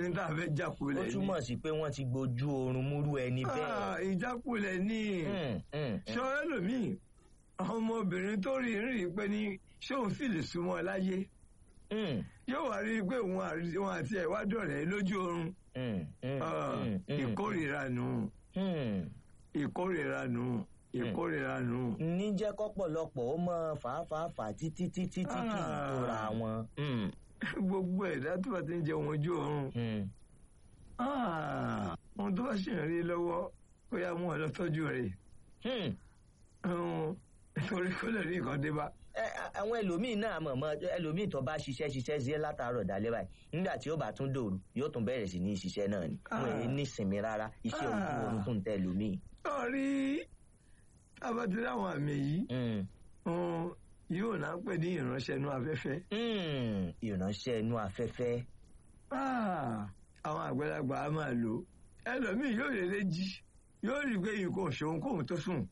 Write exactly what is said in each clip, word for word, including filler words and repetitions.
ẹni tá a fẹ́ jákulẹ̀ ó ni. túmọ̀ sí pé wọ́n ti gbojú oorun múrú ẹni bẹ́ẹ̀. ìjákulẹ̀ ni ṣọ́ ẹlòmíì ọmọbìnrin tó rí rí pé ní ṣé òun sì lè súnmọ́ láyé yóò wá rí i pé òun àti ẹ̀ wá dọ̀rẹ́ lójú oorun. ìkórìíra nù ìkórìíra nù ìkórìíra nù. ní jẹ́ kọ́pọ̀lọpọ̀ ó mọ fàáfàáfà títí títí tí kì í tóra wọn. gbogbo ẹ̀dá tó bá ti ń jẹ ohun ojú oorun ohun tó bá ṣì ń rí lọ́wọ́ ó yá mú ọ lọ tọ́jú rẹ̀ torí kó lè rí nǹkan dé bá. àwọn ẹlòmíín náà mọ̀mọ́ ẹlòmíín tó bá ṣiṣẹ́ ṣiṣẹ́ sí látàárọ̀ dalẹ́ báyìí nígbà tí ó bá tún dòru yóò tún bẹ̀rẹ̀ sí ní ṣiṣẹ́ náà ni wọ́n èyí ní ìsinmi rárá iṣẹ́ ojú oorun tó ń tẹ ẹlòmíín. sọ́ọ́rí tábàtí láwọn àmì yìí yóò náà pè ní ìránṣẹ́ inú afẹ́fẹ́. ìránṣẹ́ inú afẹ́fẹ́. àwọn àgbàlagbà á máa lò ẹlòmíì yóò lè lè jí yóò rí i pé nǹkan òṣòwò kóhun tó sùn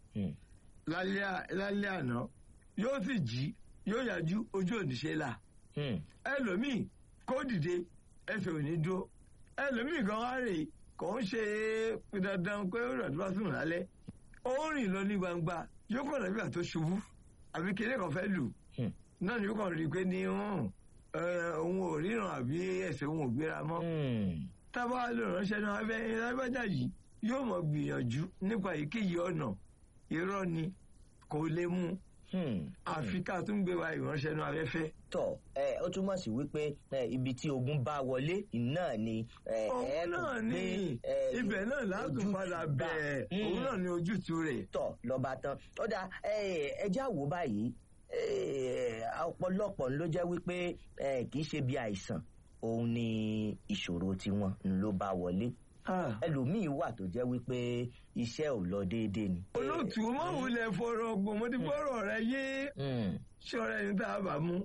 lálẹ́ àná yóò sì jí yóò yájú ojú òníṣẹ́ là. ẹlòmíì kó dìde ẹsẹ̀ ò ní dúró ẹlòmíì gan wá rè kò ń ṣe dandan pé ó rọ̀ tó bá sùn lálẹ́ ó rìn lọ ní gbangba yóò kọ̀ lọ́bí àtó ṣubú àbí kéré kan fẹ́ lù náà ni ó kàn rí i pé ní òun ò ríran àbí ẹsẹ̀ òun ò gbéra mọ́. tábà lè ránṣẹ́ náà abẹ́ lábẹ́jà yìí yóò mọ̀ gbìyànjú nípa èyíkéyìí ọ̀nà irọ́ ni kò lè mú àfi ká tún gbé wa ìránṣẹ́ náà abẹ́fẹ́. tọ ẹ ó túmọ̀ sí wípé ibi tí ogun bá wọlé náà ni òun náà ni ibẹ̀ náà látún padà bẹ̀ẹ̀ òun náà ni ojútùú rẹ̀. tọ lọ́ba tán ó dà ẹjẹ́ àwò báyìí ọ̀pọ̀lọpọ̀ ló jẹ́ wípé kì í ṣe bí àìsàn òun ni ìṣòro tiwọn ló bá wọlé ẹlòmíì wà tó jẹ́ wípé iṣẹ́ ò lọ déédéé ni. olóòtú máa wulẹ̀ fọ̀rọ̀ ọgbọ̀n mo ti fọ̀rọ̀ rẹ yé ṣọ́ra ẹni tá a bá mú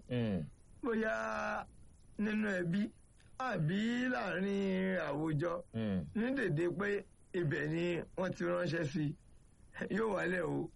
bóyá nínú ẹbí àbí láàrin àwùjọ ní dèdè pé ibẹ̀ ni wọ́n ti ránṣẹ́ sí yóò wálẹ̀ o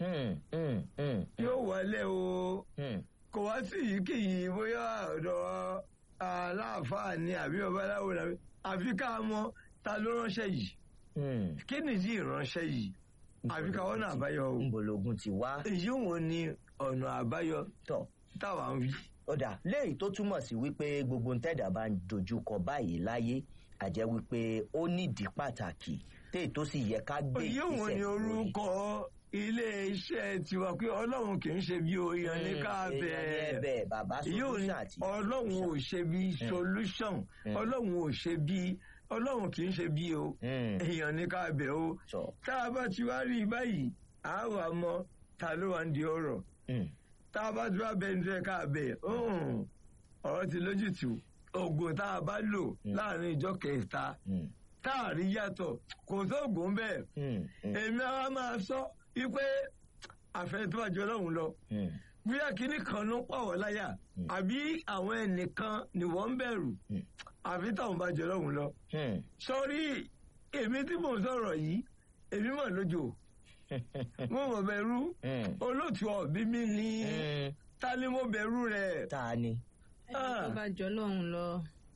yóò wálẹ̀ o kò wá sí èyíkéyìí bóyá ọ̀dọ̀ aláàfáà ni àbí babaláwo làbí àfi ká mọ̀ ta ló ránṣẹ́ yìí kí nìdí ìránṣẹ́ yìí àfi ká ọ̀nà àbáyọ o. nbologun ti wá. èyí wo ni ọ̀nà àbáyọ tọ̀ táwa ń wí. ọ̀dà léyìí tó túmọ̀ sí wípé gbogbo ntẹ́dà bá ń dojúkọ báyìí láyé àjẹ́ wípé ó nídìí pàtàkì téè tó sì yẹ ká gbé ìgbésẹ̀. èyí wo ni orúkọ ilé iṣẹ́ tiwa pé ọlọ́run kì í ṣe bí oyan ní ká bẹ̀ẹ̀ ọlọ́run ò ṣe bí solution ọlọ́run ò ṣe bí ọlọ́run kì í ṣe bí o èèyàn ní ká bẹ̀ o tá a bá ti wá rí i báyìí a wà mọ̀ ta ló wà ń di ọ̀rọ̀ tá a bá ti wá bẹ̀ nítorí ká bẹ̀ ọ̀rọ̀ ti lójútùú oògùn tá a bá lò láàrin ìjọ kẹta tá a rí yàtọ̀ kò sóògùn bẹ́ẹ̀ èmi àwa máa sọ wípé àfẹ́ tó bá jọ lọ́hùn lọ bóyá kínní kan ló pọ̀ wọ́n láyà àbí àwọn ẹnìkan ni wọ́n ń bẹ̀rù àfi táwọn bá jọ lọ́hùn lọ. sọrí èmi tí mò ń sọ̀rọ̀ yìí èmi mọ̀ lójó mo mọ̀ bẹ̀rù olóòtú ọ̀bí mi ní ta ni mo bẹ̀rù rẹ̀. ta ni. ẹni tó bá jọ lọ́hùn lọ.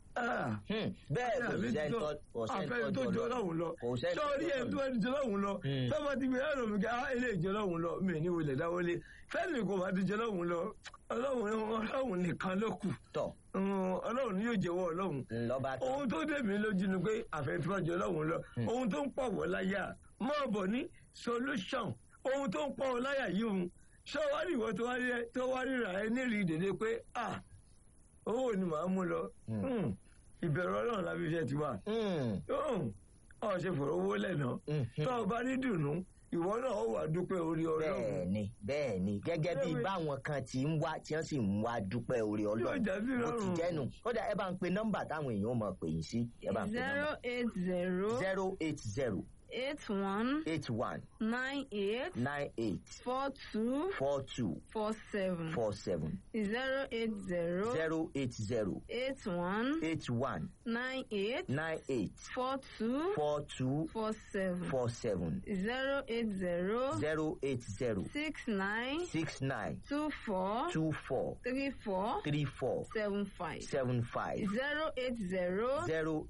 bẹ́ẹ̀ kò sẹ́ni tó àfẹ́ tó jọ lọ́hùn lọ sọ́ọ́rí ẹ̀ tó ẹni jọ lọ́hùn lọ tọ́ba ti gbé ẹ̀rọ mi ká ilé ìjọ lọ́hùn lọ mi ní wọlé dáwọlé fẹ́ẹ̀lì kò bá ti jọ lọ́hùn lọ ọlọ́hùn nìkan ló kù ọlọ́hùn ni yóò jẹ́wọ́ ọlọ́hùn ohun tó dé mi lójú ni pé àfẹ́ tó jọ lọ́hùn lọ ohun tó ń pọ̀ wọ́ láyà mọ́ bọ̀ ní solution ohun tó ń pọ̀ wọ́ láyà yìí òun sọ́wárì ìwọ tó wá ríra ẹ nírìí dèdè pé ah owó ni màá mú lọ ìbẹ̀rù ọlọ́run lábí iṣẹ́ ti wà ọ̀ ṣe fọ̀rọ̀ owó lẹ́nà tó o bá ní dùnú ìwọ náà ó wà dúpẹ́ orí ọlọ́run. bẹ́ẹ̀ni bẹ́ẹ̀ni gẹ́gẹ́ bí báwọn kan ti ń wá tí wọ́n sì ń wá dúpẹ́ orí ọlọ́run ó ti jẹ́nu kódà ẹ bá ń pe nọ́mbà táwọn èèyàn mọ̀ pè yín sí. zero eight zero. zero eight zero. eight one. eight one. nine eight. nine eight. four two. four two. four seven. four seven. zero eight zero. zero eight zero. eight one. eight one. nine eight. nine eight. four two. four two. four seven. four seven. zero eight zero. zero eight zero. six nine. six nine. two four. two four. three four. three four. seven five. seven five. zero eight zero. zero